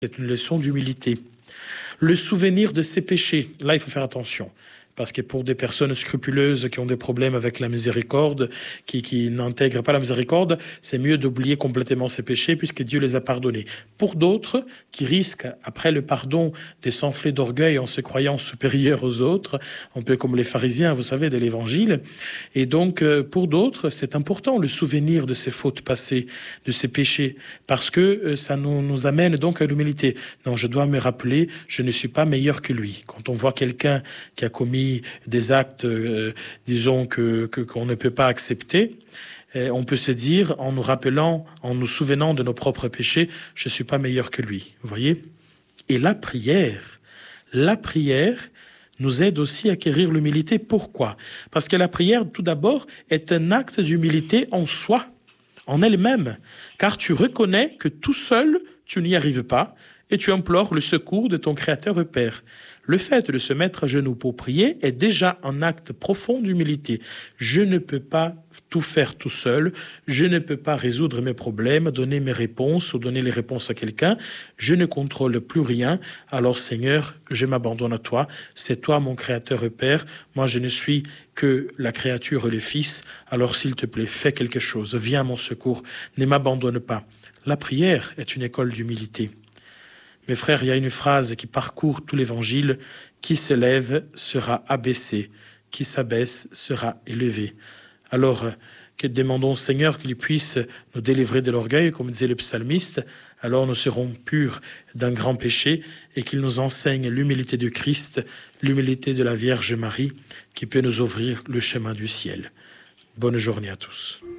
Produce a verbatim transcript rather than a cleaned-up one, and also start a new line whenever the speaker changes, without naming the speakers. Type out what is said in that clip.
C'est une leçon d'humilité. Le souvenir de ses péchés, là il faut faire attention. Parce que pour des personnes scrupuleuses qui ont des problèmes avec la miséricorde, qui, qui n'intègrent pas la miséricorde, c'est mieux d'oublier complètement ses péchés puisque Dieu les a pardonnés. Pour d'autres qui risquent, après le pardon, de s'enfler d'orgueil en se croyant supérieurs aux autres, un peu comme les pharisiens, vous savez, de l'Évangile. Et donc, pour d'autres, c'est important le souvenir de ses fautes passées, de ses péchés, parce que ça nous, nous amène donc à l'humilité. Non, je dois me rappeler, je ne suis pas meilleur que lui. Quand on voit quelqu'un qui a commis des actes, euh, disons, que, que, qu'on ne peut pas accepter, euh, on peut se dire, en nous rappelant, en nous souvenant de nos propres péchés, je ne suis pas meilleur que lui. Vous voyez ? Et la prière, la prière nous aide aussi à acquérir l'humilité. Pourquoi ? Parce que la prière, tout d'abord, est un acte d'humilité en soi, en elle-même, car tu reconnais que tout seul, tu n'y arrives pas, et tu implores le secours de ton Créateur et Père. Le fait de se mettre à genoux pour prier est déjà un acte profond d'humilité. Je ne peux pas tout faire tout seul, je ne peux pas résoudre mes problèmes, donner mes réponses ou donner les réponses à quelqu'un, je ne contrôle plus rien, alors Seigneur, je m'abandonne à toi, c'est toi mon Créateur et Père, moi je ne suis que la créature et le Fils, alors s'il te plaît, fais quelque chose, viens à mon secours, ne m'abandonne pas. La prière est une école d'humilité. Mes frères, il y a une phrase qui parcourt tout l'évangile, qui se lève sera abaissé, qui s'abaisse sera élevé. Alors, que demandons au Seigneur qu'il puisse nous délivrer de l'orgueil, comme disait le psalmiste, alors nous serons purs d'un grand péché et qu'il nous enseigne l'humilité de Christ, l'humilité de la Vierge Marie, qui peut nous ouvrir le chemin du ciel. Bonne journée à tous.